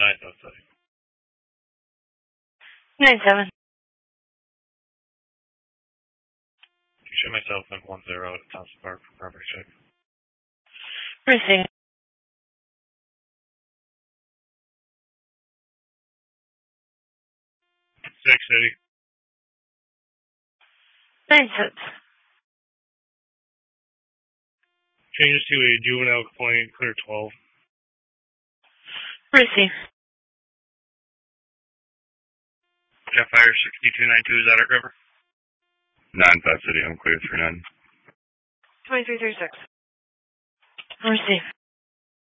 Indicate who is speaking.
Speaker 1: South City.
Speaker 2: 9-7.
Speaker 1: Show myself in 10 at Thompson Park for property check.
Speaker 2: Receive.
Speaker 1: 6 City.
Speaker 2: 9-6.
Speaker 1: Changes to a juvenile complaint, clear 12.
Speaker 2: Receive.
Speaker 1: Fire 6292, is that it, River?
Speaker 3: 9-5 City, I'm clear 3-9.
Speaker 2: 2336. Receive.